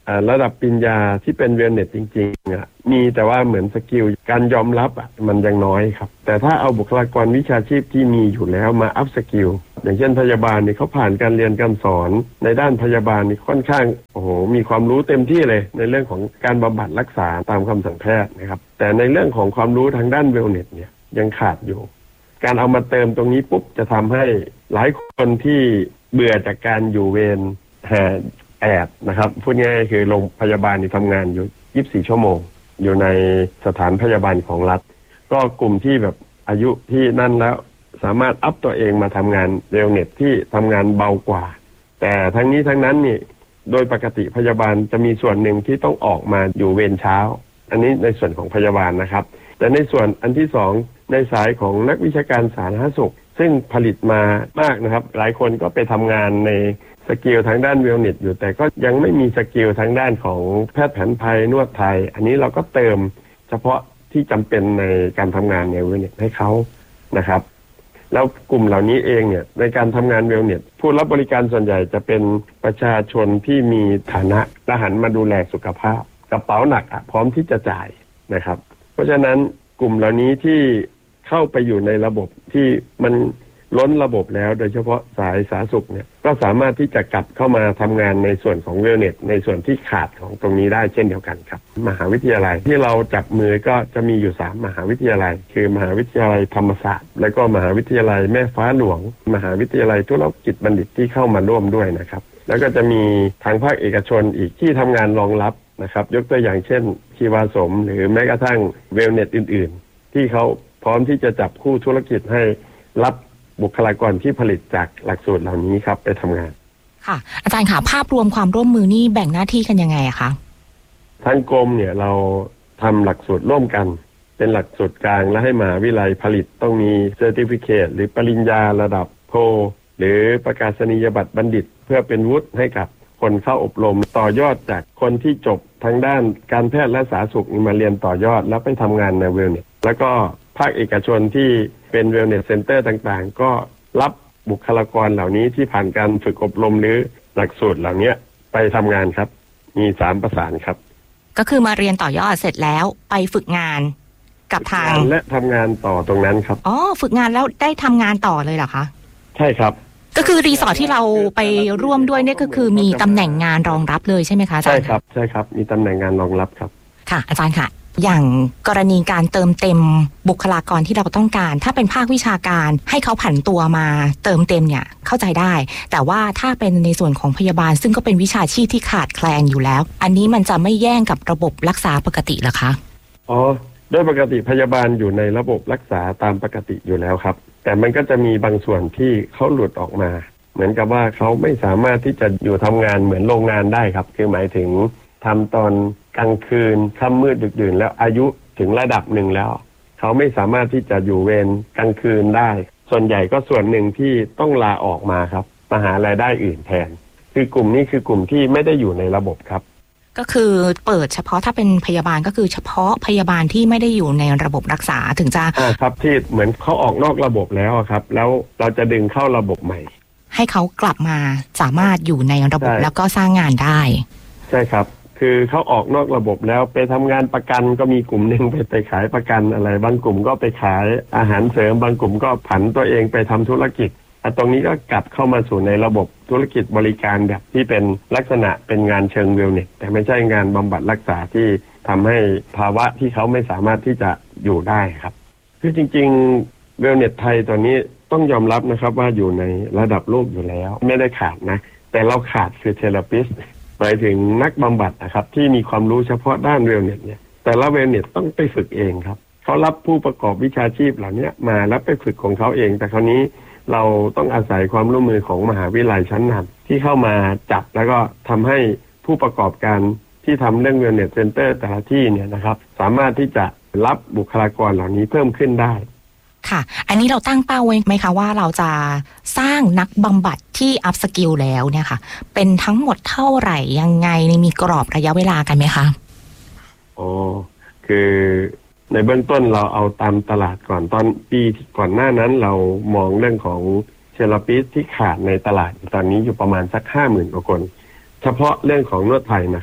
ระดับปริญญาที่เป็นเวลเนสจริงๆอ่ะมีแต่ว่าเหมือนสกิลการยอมรับอ่ะมันยังน้อยครับแต่ถ้าเอาบุคลากรวิชาชีพที่มีอยู่แล้วมาอัพสกิลอย่างเช่นพยาบาลนี่เขาผ่านการเรียนการสอนในด้านพยาบาลนี่ค่อนข้างโอ้โหมีความรู้เต็มที่เลยในเรื่องของการบำบัดรักษาตามคำสั่งแพทย์นะครับแต่ในเรื่องของความรู้ทางด้านเวลเนสเนี่ยยังขาดอยู่การเอามาเติมตรงนี้ปุ๊บจะทำให้หลายคนที่เบื่อจากการอยู่เวรหาแอดนะครับพูดง่ายๆคือโรงพยาบาลที่ทำงานอยู่ยี่สิบสี่ชั่วโมงอยู่ในสถานพยาบาลของรัฐก็กลุ่มที่แบบอายุที่นั่นแล้วสามารถอัพตัวเองมาทำงานเวลเนสที่ทำงานเบากว่าแต่ทั้งนี้ทั้งนั้นนี่โดยปกติพยาบาลจะมีส่วนหนึ่งที่ต้องออกมาอยู่เวรเช้าอันนี้ในส่วนของพยาบาลนะครับแต่ในส่วนอันที่สองในสายของนักวิชาการสาธารณสุขซึ่งผลิตมามากนะครับหลายคนก็ไปทำงานในสกิลทางด้านเวลเนสอยู่แต่ก็ยังไม่มีสกิลทางด้านของแพทย์แผนไทยนวดไทยอันนี้เราก็เติมเฉพาะที่จำเป็นในการทำงานในเวลเนสให้เขานะครับแล้วกลุ่มเหล่านี้เองเนี่ยในการทำงานเวลเนสผู้รับบริการส่วนใหญ่จะเป็นประชาชนที่มีฐานะและหันมาดูแลสุขภาพกระเป๋าหนักอ่ะพร้อมที่จะจ่ายนะครับเพราะฉะนั้นกลุ่มเหล่านี้ที่เข้าไปอยู่ในระบบที่มันล้นระบบแล้วโดยเฉพาะสายสาธารณสุขเนี่ยก็สามารถที่จะกลับเข้ามาทำงานในส่วนของเวลเนสในส่วนที่ขาดของตรงนี้ได้เช่นเดียวกันครับมหาวิทยาลัยที่เราจับมือก็จะมีอยู่สามมหาวิทยาลัยคือมหาวิทยาลัยธรรมศาสตร์และก็มหาวิทยาลัยแม่ฟ้าหลวงมหาวิทยาลัยธุรกิจบัณฑิตที่เข้ามาร่วมด้วยนะครับแล้วก็จะมีทางภาคเอกชนอีกที่ทำงานรองรับนะครับยกตัวอย่างเช่นชีวาสมหรือแม้กระทั่งเวลเนสอื่นๆที่เขาพร้อมที่จะจับคู่ธุรกิจให้รับบุคลากรที่ผลิตจากหลักสูตรเหล่านี้ครับไปทำงานค่ะอาจารย์ค่ะภาพรวมความร่วมมือนี่แบ่งหน้าที่กันยังไงอะคะทางกรมเนี่ยเราทำหลักสูตรร่วมกันเป็นหลักสูตรกลางและให้มหาวิทยาลัยผลิตต้องมีเซอร์ติฟิเคตหรือปริญญาระดับโทหรือประกาศนียบัตรบัณฑิตเพื่อเป็นวุฒิให้กับคนเข้าอบรมต่อยอดจากคนที่จบทางด้านการแพทย์และสาธารณสุขมาเรียนต่อยอดแล้วไปทำงานในเวลเนสแล้วก็ภาคเอกชนที่เป็นเวลเนสเซ็นเตอร์ต่างๆก็รับบุคลากรเหล่านี้ที่ผ่านการฝึกอบรมหรือหลักสูตรเหล่านี้ไปทำงานครับมีสามประสานครับก็คือมาเรียนต่อยอดเสร็จแล้วไปฝึกงานกับทางและทำงานต่อตรงนั้นครับอ๋อฝึกงานแล้วได้ทำงานต่อเลยเหรอคะใช่ครับก็คือรีสอร์ทที่เราไปร่วมด้วยเนี่ยก็คือมีตำแหน่งงานรองรับเลยใช่ไหมคะอาจารย์ใช่ครับใช่ครับมีตำแหน่งงานรองรับครับค่ะอาจารย์ค่ะอย่างกรณีการเติมเต็มบุคลากรที่เราต้องการถ้าเป็นภาควิชาการให้เขาผันตัวมาเติมเต็มเนี่ยเข้าใจได้แต่ว่าถ้าเป็นในส่วนของพยาบาลซึ่งก็เป็นวิชาชีพที่ขาดแคลนอยู่แล้วอันนี้มันจะไม่แย่งกับระบบรักษาปกติเหรอคะอ๋อโดยปกติพยาบาลอยู่ในระบบรักษาตามปกติอยู่แล้วครับแต่มันก็จะมีบางส่วนที่เขาหลุดออกมาเหมือนกับว่าเขาไม่สามารถที่จะอยู่ทำงานเหมือนโรงงานได้ครับคือหมายถึงทำตอนกลางคืนค่ำมืดดึกดื่นแล้วอายุถึงระดับหนึ่งแล้วเขาไม่สามารถที่จะอยู่เวรกลางคืนได้ส่วนใหญ่ก็ส่วนหนึ่งที่ต้องลาออกมาครับมาหารายได้อื่นแทนคือกลุ่มนี้คือกลุ่มที่ไม่ได้อยู่ในระบบครับก็คือเปิดเฉพาะถ้าเป็นพยาบาลก็คือเฉพาะพยาบาลที่ไม่ได้อยู่ในระบบรักษาถึงจะอ่าครับที่เหมือนเขาออกนอกระบบแล้วครับแล้วเราจะดึงเข้าระบบใหม่ให้เขากลับมาสามารถอยู่ในระบบแล้วก็สร้างงานได้ใช่ครับคือเขาออกนอกระบบแล้วไปทำงานประกันก็มีกลุ่มหนึ่งไปไปขายประกันอะไรบางกลุ่มก็ไปขายอาหารเสริมบางกลุ่มก็ผันตัวเองไปทำธุรกิจตรงนี้ก็กลับเข้ามาสู่ในระบบธุรกิจบริการแบบที่เป็นลักษณะเป็นงานเชิงเวลเนสแต่ไม่ใช่งานบำบัดรักษาที่ทำให้ภาวะที่เขาไม่สามารถที่จะอยู่ได้ครับคือจริงๆเวลเนสไทยตอนนี้ต้องยอมรับนะครับว่าอยู่ในระดับโลกอยู่แล้วไม่ได้ขาดนะแต่เราขาดคือเทเลปิสหมายถึงนักบำบัดนะครับที่มีความรู้เฉพาะด้านเวลเนสเนี่ยแต่ละเวลเนสต้องไปฝึกเองครับเขารับผู้ประกอบวิชาชีพเหล่านี้มาแล้วไปฝึกของเขาเองแต่คราวนี้เราต้องอาศัยความร่วมมือของมหาวิทยาลัยชั้นนำที่เข้ามาจับแล้วก็ทำให้ผู้ประกอบการที่ทำเรื่องเวลเนสเซ็นเตอร์แต่ละที่เนี่ยนะครับสามารถที่จะรับบุคลากรเหล่านี้เพิ่มขึ้นได้ค่ะอันนี้เราตั้งเป้าไว้ไหมคะว่าเราจะสร้างนักบำบัดที่อัพสกิลแล้วเนี่ยค่ะเป็นทั้งหมดเท่าไหร่ยังไงมีกรอบระยะเวลากันไหมคะอ๋อคือในเบื้องต้นเราเอาตามตลาดก่อนตอนปีก่อนหน้านั้นเรามองเรื่องของเทเลปิสที่ขาดในตลาดตอนนี้อยู่ประมาณสักห้าหมื่นกว่าคนเฉพาะเรื่องของนวดไทยนะครับ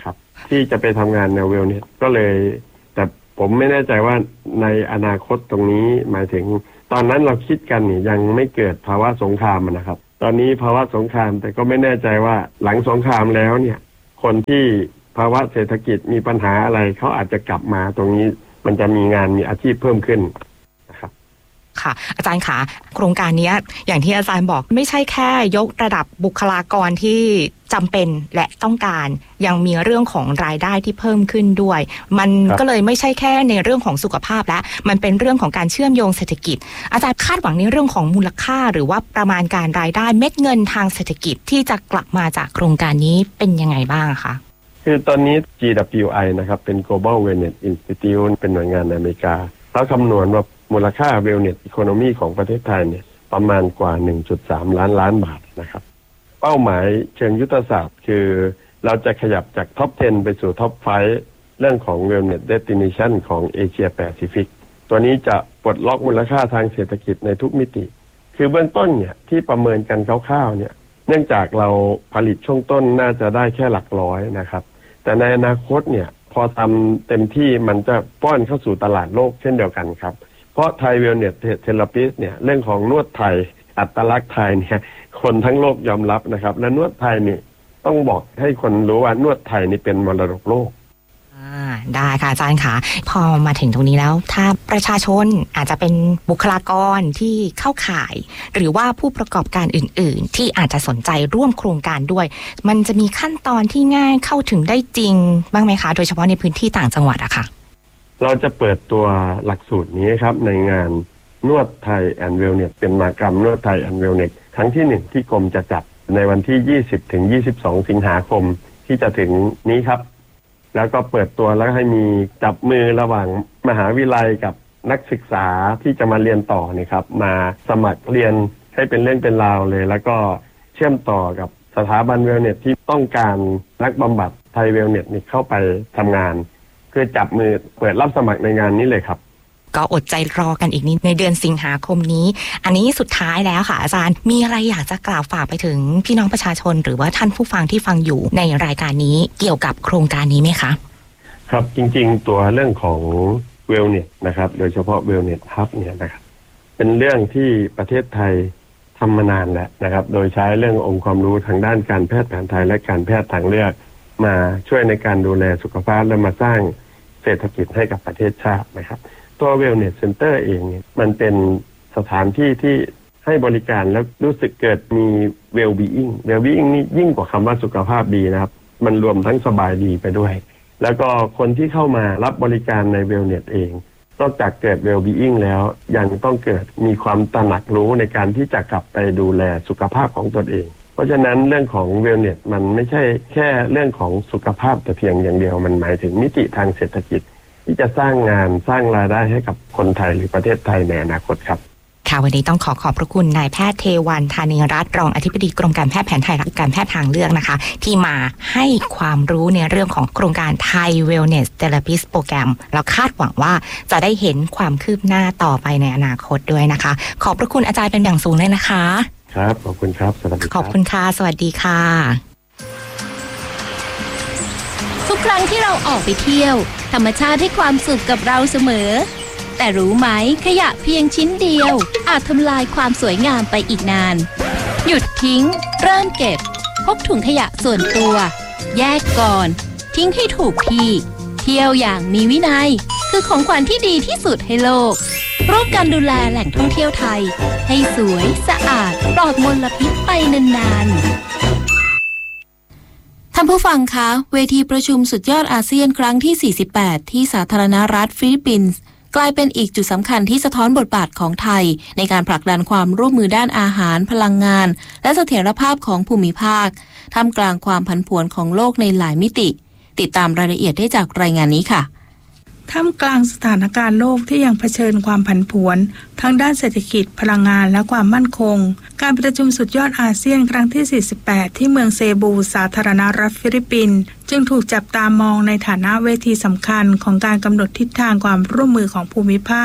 ที่จะไปทำงานในเวลเน็ตก็เลยแต่ผมไม่แน่ใจว่าในอนาคตตรงนี้หมายถึงตอนนั้นเราคิดกันนี่ยังไม่เกิดภาวะสงครามนะครับตอนนี้ภาวะสงครามแต่ก็ไม่แน่ใจว่าหลังสงครามแล้วเนี่ยคนที่ภาวะเศรษฐกิจมีปัญหาอะไรเขาอาจจะกลับมาตรงนี้มันจะมีงานมีอาชีพเพิ่มขึ้นนะครับค่ะอาจารย์คะโครงการนี้อย่างที่อาจารย์บอกไม่ใช่แค่ยกระดับบุคลากรที่จำเป็นและต้องการยังมีเรื่องของรายได้ที่เพิ่มขึ้นด้วยมันก็เลยไม่ใช่แค่ในเรื่องของสุขภาพและมันเป็นเรื่องของการเชื่อมโยงเศรษฐกิจอาจารย์คาดหวังในเรื่องของมูลค่าหรือว่าประมาณการรายได้เม็ดเงินทางเศรษฐกิจที่จะกลับมาจากโครงการนี้เป็นยังไงบ้างคะคือตอนนี้ จี ดับเบิลยู ไอ นะครับเป็น Global Wellness Institute เป็นหน่วยงานในอเมริกาแล้วคำนวณว่ามูลค่า Wellness Economy ของประเทศไทยเนี่ยประมาณกว่า หนึ่งจุดสาม ล้านล้านบาทนะครับเป้าหมายเชิงยุทธศาสตร์คือเราจะขยับจากท็อปสิบไปสู่ท็อปไฟว์ เรื่องของ Wellness Destination ของเอเชียแปซิฟิกตัวนี้จะปลดล็อกมูลค่าทางเศรษฐกิจในทุกมิติคือเบื้องต้นเนี่ยที่ประเมินกันคร่าวๆเนี่ยเนื่องจากเราผลิตช่วงต้นน่าจะได้แค่หลักร้อยนะครับแต่ในอนาคตเนี่ยพอทำเต็มที่มันจะป้อนเข้าสู่ตลาดโลกเช่นเดียวกันครับเพราะไทยเวลเนสเทเลปิสเนี่ยเรื่องของนวดไทยอัตลักษณ์ไทยเนี่ยคนทั้งโลกยอมรับนะครับและนวดไทยนี่ต้องบอกให้คนรู้ว่านวดไทยนี่เป็นมรดกโลกได้ค่ะอาจารย์ค่ะพอมาถึงตรงนี้แล้วถ้าประชาชนอาจจะเป็นบุคลากรที่เข้าข่ายหรือว่าผู้ประกอบการอื่นๆที่อาจจะสนใจร่วมโครงการด้วยมันจะมีขั้นตอนที่ง่ายเข้าถึงได้จริงบ้างไหมคะโดยเฉพาะในพื้นที่ต่างจังหวัดอะค่ะเราจะเปิดตัวหลักสูตรนี้ครับในงานนวดไทยแอนด์เวลเนสเป็นมหกรรมนวดไทยแอนด์เวลเนสครั้งที่หนึ่งที่กรมจะจัดในวันที่ยี่สิบถึงยี่สิบสองสิงหาคมที่จะถึงนี้ครับแล้วก็เปิดตัวแล้วให้มีจับมือระหว่างมหาวิทยาลัยกับนักศึกษาที่จะมาเรียนต่อนี่ครับมาสมัครเรียนให้เป็นเรื่องเป็นราวเลยแล้วก็เชื่อมต่อกับสถาบันเวลเนสที่ต้องการนักบำบัดไทยเวลเนสนี่เข้าไปทำงานคือจับมือเปิดรับสมัครในงานนี้เลยครับก็อดใจรอกันอีกนิดในเดือนสิงหาคมนี้อันนี้สุดท้ายแล้วค่ะอาจารย์มีอะไรอยากจะกล่าวฝากไปถึงพี่น้องประชาชนหรือว่าท่านผู้ฟังที่ฟังอยู่ในรายการนี้เกี่ยวกับโครงการนี้ไหมคะครับจริงๆตัวเรื่องของเวลเนสนะครับโดยเฉพาะเวลเนสฮับเนี่ยนะครับเป็นเรื่องที่ประเทศไทยทำมานานแล้วนะครับโดยใช้เรื่ององค์ความรู้ทางด้านการแพทย์แผนไทยและการแพทย์ทางเลือกมาช่วยในการดูแลสุขภาพและมาสร้างเศรษฐกิจให้กับประเทศชาตินะครับตัว Wellness Center เองเนี่ยมันเป็นสถานที่ที่ให้บริการแล้วรู้สึกเกิดมี well-being well-being นี่ยิ่งกว่าคำว่าสุขภาพดีนะครับมันรวมทั้งสบายดีไปด้วยแล้วก็คนที่เข้ามารับบริการใน Wellness เองนอกจากเกิด well-being แล้วยังต้องเกิดมีความตระหนักรู้ในการที่จะกลับไปดูแลสุขภาพของตนเองเพราะฉะนั้นเรื่องของ Wellness มันไม่ใช่แค่เรื่องของสุขภาพแต่เพียงอย่างเดียวมันหมายถึงมิติทางเศรษฐกิจที่จะสร้างงานสร้างรายได้ให้กับคนไทยหรือประเทศไทยในอนาคตครับค่ะวันนี้ต้องขอขอบพระคุณนายแพทย์เทวันธานีรัตน์รองอธิบดีกรมการแพทย์แผนไทยและการแพทย์ทางเลือกนะคะที่มาให้ความรู้ในเรื่องของโครงการไทย Wellness Therapist Program แล้วคาดหวังว่าจะได้เห็นความคืบหน้าต่อไปในอนาคตด้วยนะคะขอบพระคุณอาจารย์เป็นอย่างสูงเลยนะคะครับขอบคุณครับสวัสดีครับขอบคุณค่ะสวัสดีค่ะทุกครั้งที่เราออกไปเที่ยวธรรมชาติให้ความสุขกับเราเสมอแต่รู้ไหมขยะเพียงชิ้นเดียวอาจทำลายความสวยงามไปอีกนานหยุดทิ้งเริ่มเก็บพกถุงขยะส่วนตัวแยกก่อนทิ้งให้ถูกที่เที่ยวอย่างมีวินัยคือของขวัญที่ดีที่สุดให้โลกร่วมกันดูแลแหล่งท่องเที่ยวไทยให้สวยสะอาดปลอดมลพิษไปนานๆท่านผู้ฟังคะเวทีประชุมสุดยอดอาเซียนครั้งที่สี่สิบแปดที่สาธารณรัฐฟิลิปปินส์กลายเป็นอีกจุดสำคัญที่สะท้อนบทบาทของไทยในการผลักดันความร่วมมือด้านอาหารพลังงานและเสถียรภาพของภูมิภาคท่ามกลางความผันผวนของโลกในหลายมิติติดตามรายละเอียดได้จากรายงานนี้ค่ะท่ามกลางสถานการณ์โลกที่ยังเผชิญความผันผวนทั้งด้านเศรษฐกิจพลังงานและความมั่นคงการประชุมสุดยอดอาเซียนครั้งที่สี่สิบแปดที่เมืองเซบูสาธารณรัฐฟิลิปปินส์จึงถูกจับตามองในฐานะเวทีสำคัญของการกำหนดทิศทางความร่วมมือของภูมิภาค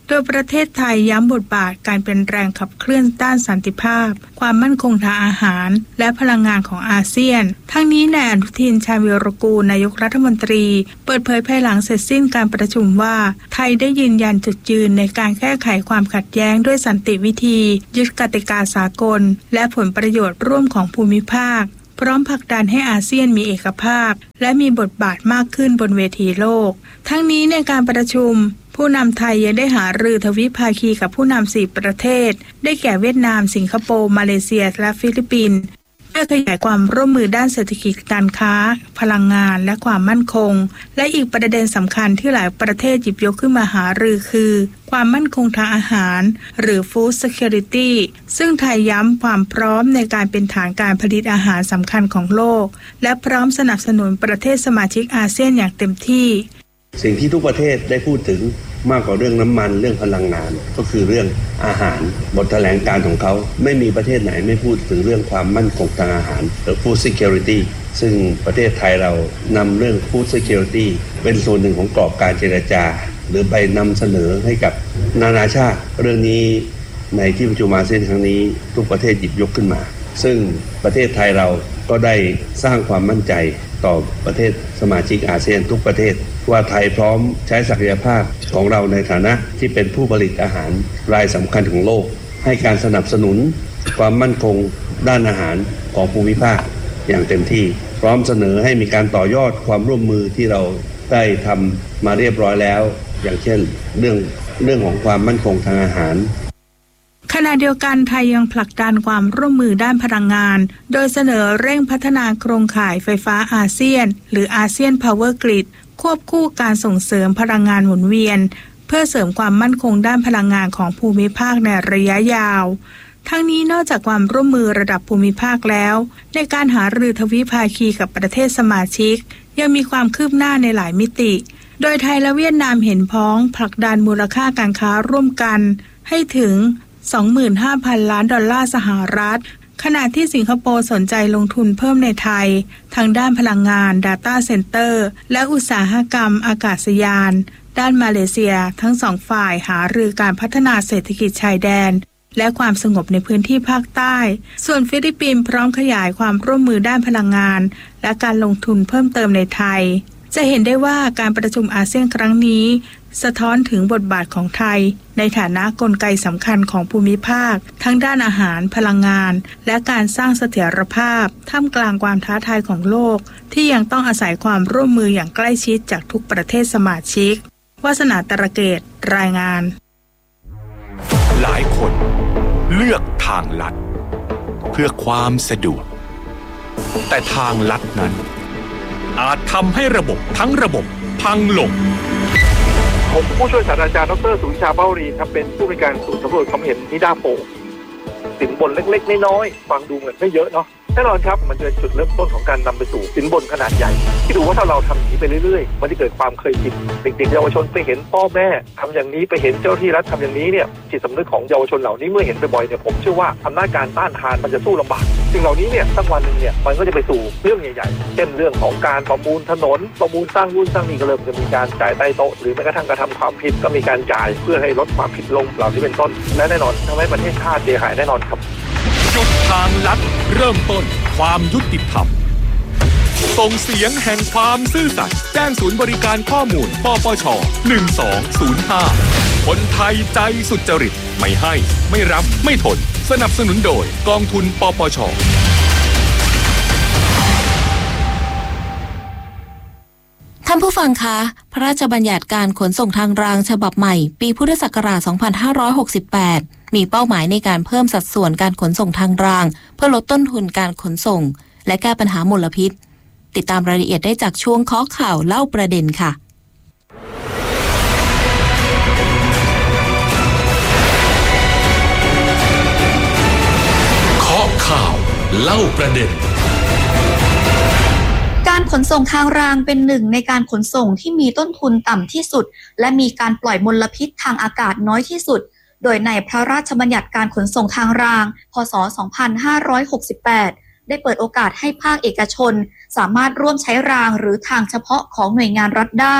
โดยประเทศไทยย้ำบทบาทการเป็นแรงขับเคลื่อนด้านสันติภาพความมั่นคงทางอาหารและพลังงานของอาเซียนทั้งนี้นายอนุทินชาญวีรกูลนายกรัฐมนตรีเปิดเผยภายหลังเสร็จสิ้นการประชุมว่าไทยได้ยืนยันจุดยืนในการแก้ไขความขัดแย้งด้วยสันติวิธียึดกติกาสากลและผลประโยชน์ร่วมของภูมิภาคพร้อมผลักดันให้อาเซียนมีเอกภาพและมีบทบาทมากขึ้นบนเวทีโลกทั้งนี้ในการประชุมผู้นำไทยยังได้หารือทวิภาคีกับผู้นำสี่ประเทศได้แก่เวียดนามสิงคโปร์มาเลเซียและฟิลิปปินส์เพื่อขยายความร่วมมือด้านเศรษฐกิจการค้าพลังงานและความมั่นคงและอีกประเด็นสำคัญที่หลายประเทศหยิบยกขึ้นมาหารือคือความมั่นคงทางอาหารหรือ Food Security ซึ่งไทยย้ำความพร้อมในการเป็นฐานการผลิตอาหารสำคัญของโลกและพร้อมสนับสนุนประเทศสมาชิกอาเซียนอย่างเต็มที่สิ่งที่ทุกประเทศได้พูดถึงมากกว่าเรื่องน้ำมันเรื่องพลังงานก็คือเรื่องอาหารบทแถลงการของเขาไม่มีประเทศไหนไม่พูดถึงเรื่องความมั่นคงทางอาหารหรือ Food Security ซึ่งประเทศไทยเรานำเรื่อง Food Security เป็นส่วนหนึ่งของกรอบการเจรจาหรือไปนำเสนอให้กับนานาชาติเรื่องนี้ในที่ประชุมอาเซียนครั้งนี้ทุกประเทศหยิบยกขึ้นมาซึ่งประเทศไทยเราก็ได้สร้างความมั่นใจต่อประเทศสมาชิกอาเซียนทุกประเทศว่าไทยพร้อมใช้ศักยภาพของเราในฐานะที่เป็นผู้ผลิตอาหารรายสำคัญของโลกให้การสนับสนุนความมั่นคงด้านอาหารของภูมิภาคอย่างเต็มที่พร้อมเสนอให้มีการต่อยอดความร่วมมือที่เราได้ทำมาเรียบร้อยแล้วอย่างเช่นเรื่องเรื่องของความมั่นคงทางอาหารขณะเดียวกันไทยยังผลักดันความร่วมมือด้านพลังงานโดยเสนอเร่งพัฒนาโครงข่ายไฟฟ้าอาเซียนหรืออาเซียนพาวเวอร์กริดควบคู่การส่งเสริมพลังงานหมุนเวียนเพื่อเสริมความมั่นคงด้านพลังงานของภูมิภาคในระยะยาวทั้งนี้นอกจากความร่วมมือระดับภูมิภาคแล้วในการหารือทวิภาคีกับประเทศสมาชิกยังมีความคืบหน้าในหลายมิติโดยไทยและเวียดนามเห็นพ้องผลักดันมูลค่าการค้าร่วมกันให้ถึง สองหมื่นห้าพัน ล้านดอลลาร์สหรัฐขณะที่สิงคโปร์สนใจลงทุนเพิ่มในไทยทางด้านพลังงาน Data Center และอุตสาหกรรมอากาศยานด้านมาเลเซียทั้งสองฝ่ายหารือการพัฒนาเศรษฐกิจชายแดนและความสงบในพื้นที่ภาคใต้ส่วนฟิลิปปินส์พร้อมขยายความร่วมมือด้านพลังงานและการลงทุนเพิ่มเติมในไทยจะเห็นได้ว่าการประชุมอาเซียนครั้งนี้สะท้อนถึงบทบาทของไทยในฐานะกลไกสำคัญของภูมิภาคทั้งด้านอาหารพลังงานและการสร้างเสถียรภาพท่ามกลางความท้าทายของโลกที่ยังต้องอาศัยความร่วมมืออย่างใกล้ชิดจากทุกประเทศสมาชิกวาสนาตระเกตรายงานหลายคนเลือกทางลัดเพื่อความสะดวกแต่ทางลัดนั้นอาจทำให้ระบบทั้งระบบพังลงผมผู้ช่วยศาสตราจารย์ดรสุวิชาเบ้ารีครับเป็นผู้บริการศูนย์สำรวจความเห็นนิดาโพสินบนเล็กๆน้อยๆฟังดูเหมือนไม่เยอะเนาะแน่นอนครับมันจะเป็นจุดเริ่มต้นของการนำไปสู่สินบนขนาดใหญ่ที่ดูว่าถ้าเราทำอย่างนี้ไปเรื่อยๆมันจะเกิดความเคยชินเด็กๆเยาวชนไปเห็นพ่อแม่ทำอย่างนี้ไปเห็นเจ้าที่รัฐทำอย่างนี้เนี่ยจิตสำนึกของเยาวชนเหล่านี้เมื่อเห็นบ่อยๆเนี่ยผมเชื่อว่าอำนาจการต้านทานมันจะสู้ลำบากสิ่งเหล่านี้เนี่ยสักวันนึงเนี่ยมันก็จะไปสู่เรื่องใหญ่ๆเช่นเรื่องของการประมูลถนนประมูลสร้างนู่นสร้างนี่ก็เริ่มจะมีการจ่ายใต้โต๊ะหรือแม้กระทั่งกระทำความผิดก็มีการจ่ายเพื่อให้ลดความผิดลงเหล่านี้เป็นต้นและแน่นอนทำให้ประเทศชาติเสียหายแน่นอนครับจุดทางลัดเริ่มต้นความยุติธรรมส่งเสียงแห่งความซื่อสัตย์แจ้งศูนย์บริการข้อมูลปปชหนึ่งสองศูนย์ห้าคนไทยใจสุจริตไม่ให้ไม่รับไม่ทนสนับสนุนโดยกองทุนปปชท่านผู้ฟังคะพระราชบัญญัติการขนส่งทางรางฉบับใหม่ปีพุทธศักราช สองพันห้าร้อยหกสิบแปด มีเป้าหมายในการเพิ่มสัดส่วนการขนส่งทางรางเพื่อลดต้นทุนการขนส่งและแก้ปัญหามลพิษติดตามรายละเอียดได้จากช่วงเคาะข่าวเล่าประเด็นค่ะเคาะข่าวเล่าประเด็นการขนส่งทางรางเป็นหนึ่งในการขนส่งที่มีต้นทุนต่ำที่สุดและมีการปล่อยมลพิษทางอากาศน้อยที่สุดโดยในพระราชบัญญัติการขนส่งทางรางพ.ศ. สองพันห้าร้อยหกสิบแปดได้เปิดโอกาสให้ภาคเอกชนสามารถร่วมใช้รางหรือทางเฉพาะของหน่วยงานรัฐได้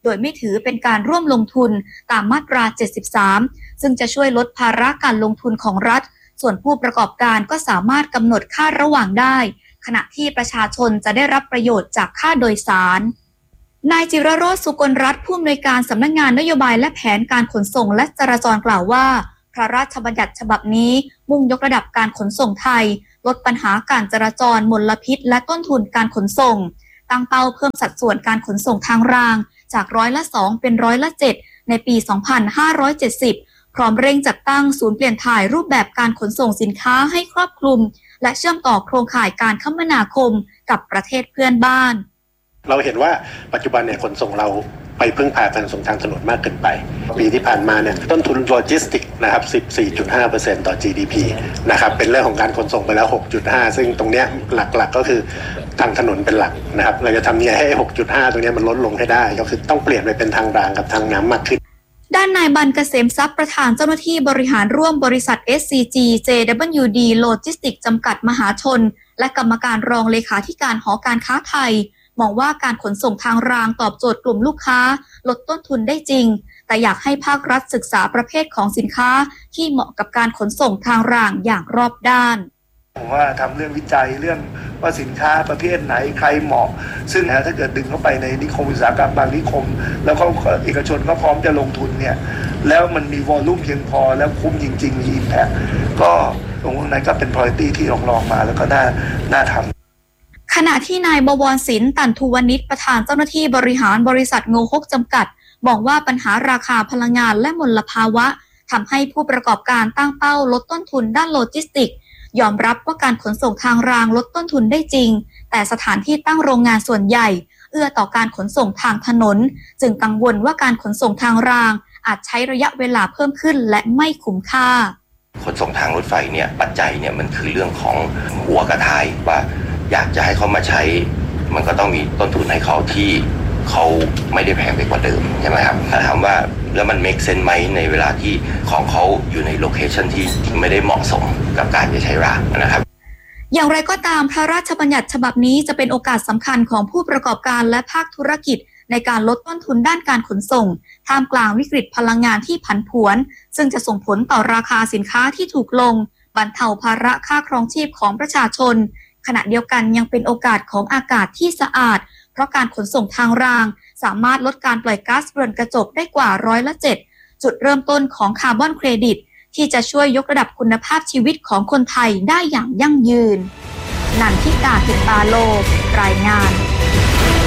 โดยไม่ถือเป็นการร่วมลงทุนตามมาตราเจ็ดสิบสามซึ่งจะช่วยลดภาระการลงทุนของรัฐส่วนผู้ประกอบการก็สามารถกำหนดค่าระหว่างได้ขณะที่ประชาชนจะได้รับประโยชน์จากค่าโดยสารนายจิรโรจน์ สุกลรัตน์ผู้อำนวยการสำนักงานนโยบายและแผนการขนส่งและจราจรกล่าวว่าพระราชบัญญัติฉบับนี้มุ่งยกระดับการขนส่งไทยลดปัญหาการจราจรมลพิษและต้นทุนการขนส่งตั้งเป้าเพิ่มสัดส่วนการขนส่งทางรางจากร้อยละสองเป็นร้อยละเจ็ดในปี สองพันห้าร้อยเจ็ดสิบ พร้อมเร่งจัดตั้งศูนย์เปลี่ยนถ่ายรูปแบบการขนส่งสินค้าให้ครอบคลุมและเชื่อมต่อโครงข่ายการคมนาคมกับประเทศเพื่อนบ้านเราเห็นว่าปัจจุบันเนี่ยขนส่งเราไปพึ่งพาการขนส่งทางถนนมากเกินไปปีที่ผ่านมาเนี่ยต้นทุนโลจิสติกนะครับ สิบสี่จุดห้าเปอร์เซ็นต์ ต่อ จี ดี พี นะครับเป็นเรื่องของการขนส่งไปแล้ว หกจุดห้า ซึ่งตรงเนี้ยหลักๆก็คือทางถนนเป็นหลักนะครับเราจะทำยังไงให้ หกจุดห้า ตรงนี้มันลดลงให้ได้ก็คือต้องเปลี่ยนไปเป็นทางรางกับทางน้ำมากขึ้นด้านนายบันเกษมทรัพย์ประธานเจ้าหน้าที่บริหารร่วมบริษัท เอส ซี จี เจ ดับเบิลยู ดี Logistics จำกัดมหาชนและกรรมการรองเลขาธิการหอการค้าไทยมองว่าการขนส่งทางรางตอบโจทย์กลุ่มลูกค้าลดต้นทุนได้จริงแต่อยากให้ภาครัฐศึกษาประเภทของสินค้าที่เหมาะกับการขนส่งทางรางอย่างรอบด้านผมว่าทำเรื่องวิจัยเรื่องว่าสินค้าประเภทไหนใครเหมาะซึ่งถ้าเกิดดึงเข้าไปในนิคมอุตสาหกรรมบางนิคมแล้วเขาเอกชนก็พร้อมจะลงทุนเนี่ยแล้วมันมีวอลลุ่มเพียงพอแล้วคุ้มจริงๆมีอิมแพคก็ตรงนั้นก็เป็น priority ที่ลองลองมาแล้วก็น่าน่าทำขณะที่นายบวรศิลป์ตันทุวณิชประธานเจ้าหน้าที่บริหารบริษัทโงฮกจำกัดบอกว่าปัญหาราคาพลังงานและมลภาวะทำให้ผู้ประกอบการตั้งเป้าลดต้นทุนด้านโลจิสติกส์ยอมรับว่าการขนส่งทางรางลดต้นทุนได้จริงแต่สถานที่ตั้งโรงงานส่วนใหญ่เอื้อต่อการขนส่งทางถนนจึงกังวลว่าการขนส่งทางรางอาจใช้ระยะเวลาเพิ่มขึ้นและไม่คุ้มค่าขนส่งทางรถไฟเนี่ยปัจจัยเนี่ยมันคือเรื่องของหัวกระท้ายว่าอยากจะให้เขามาใช้มันก็ต้องมีต้นทุนให้เขาที่เขาไม่ได้แพงไปกว่าเดิมใช่ไหมครับถ้าถามว่าแล้วมัน make sense ไหมในเวลาที่ของเขาอยู่ในโลเคชันที่ไม่ได้เหมาะสมกับการจะใช้รางนะครับอย่างไรก็ตามพระราชบัญญัติฉบับนี้จะเป็นโอกาสสำคัญของผู้ประกอบการและภาคธุรกิจในการลดต้นทุนด้านการขนส่งท่ามกลางวิกฤตพลังงานที่ผันผวนซึ่งจะส่งผลต่อราคาสินค้าที่ถูกลงบรรเทาภาระค่าครองชีพของประชาชนขณะเดียวกันยังเป็นโอกาสของอากาศที่สะอาดเพราะการขนส่งทางรางสามารถลดการปล่อยก๊าซเรือนกระจกได้กว่าร้อยละเจ็ดจุดเริ่มต้นของคาร์บอนเครดิตที่จะช่วยยกระดับคุณภาพชีวิตของคนไทยได้อย่างยั่งยืนนันทิกา ติตาโลรายงาน